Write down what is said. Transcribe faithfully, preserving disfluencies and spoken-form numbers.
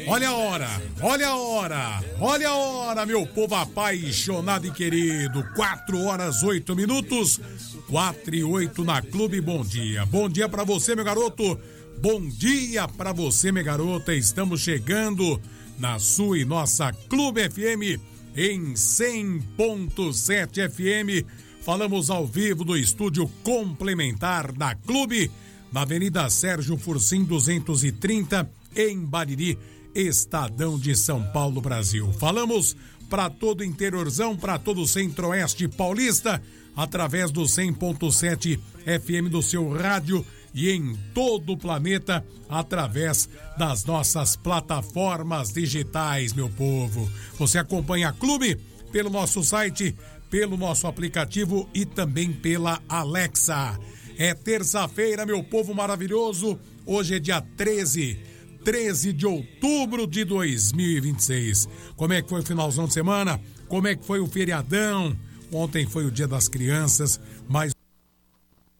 Olha a hora, olha a hora, olha a hora, meu povo apaixonado e querido. Quatro horas, oito minutos, quatro e oito na Clube. Bom dia, bom dia pra você, meu garoto. Bom dia pra você, minha garota. Estamos chegando na sua e nossa Clube F M em cem ponto sete F M. Falamos ao vivo do estúdio complementar da Clube, na Avenida Sérgio Fursim duzentos e trinta, em Bariri, Estadão de São Paulo, Brasil. Falamos para todo o interiorzão, para todo o centro-oeste paulista, através do cem ponto sete F M do seu rádio e em todo o planeta, através das nossas plataformas digitais, meu povo. Você acompanha a Clube pelo nosso site, pelo nosso aplicativo e também pela Alexa. É terça-feira, meu povo maravilhoso. Hoje é dia treze, treze de outubro de dois mil e vinte e seis. Como é que foi o finalzão de semana? Como é que foi o feriadão? Ontem foi o Dia das Crianças, mas